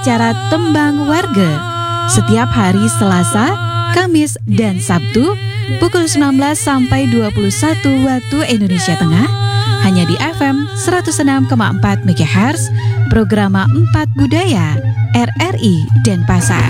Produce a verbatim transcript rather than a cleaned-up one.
acara Tembang Warga setiap hari Selasa, Kamis, dan Sabtu pukul sembilan belas sampai dua puluh satu waktu Indonesia Tengah hanya di F M seratus enam koma empat MHz Programa empat Budaya R R I Denpasar.